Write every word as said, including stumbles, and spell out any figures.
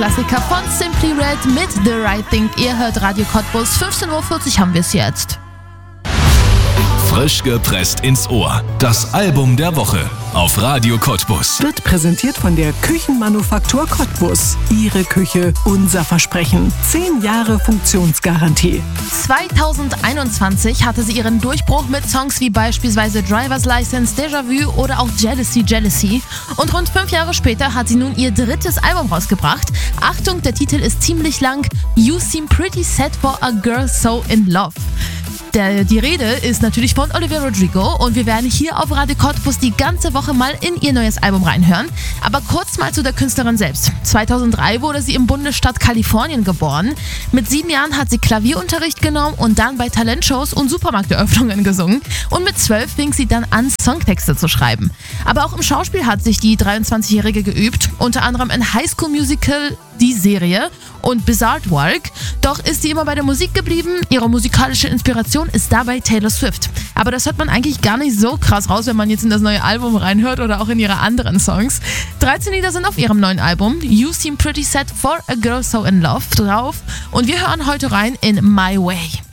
Klassiker von Simply Red mit The Right Thing. Ihr hört Radio Cottbus. fünfzehn Uhr vierzig haben wir es jetzt. Frisch gepresst ins Ohr. Das Album der Woche auf Radio Cottbus. Wird präsentiert von der Küchenmanufaktur Cottbus. Ihre Küche, unser Versprechen. Zehn Jahre Funktionsgarantie. zweitausendeinundzwanzig hatte sie ihren Durchbruch mit Songs wie beispielsweise Driver's License, Déjà-vu oder auch Jealousy, Jealousy. Und rund fünf Jahre später hat sie nun ihr drittes Album rausgebracht. Achtung, der Titel ist ziemlich lang. You Seem Pretty Sad for a Girl So in Love. Der, die Rede ist natürlich von Olivia Rodrigo und wir werden hier auf Radio Cottbus die ganze Woche mal in ihr neues Album reinhören. Aber kurz mal zu der Künstlerin selbst. zweitausenddrei wurde sie im Bundesstaat Kalifornien geboren. Mit sieben Jahren hat sie Klavierunterricht genommen und dann bei Talentshows und Supermarkteröffnungen gesungen. Und mit zwölf fing sie dann an, Songtexte zu schreiben. Aber auch im Schauspiel hat sich die dreiundzwanzigjährige geübt, unter anderem in High School Musical, die Serie und Bizarre Work. Doch ist sie immer bei der Musik geblieben. Ihre musikalische Inspiration ist dabei Taylor Swift. Aber das hört man eigentlich gar nicht so krass raus, wenn man jetzt in das neue Album reinhört oder auch in ihre anderen Songs. dreizehn Lieder sind auf ihrem neuen Album You Seem Pretty Sad for a Girl So in Love drauf. Und wir hören heute rein in My Way.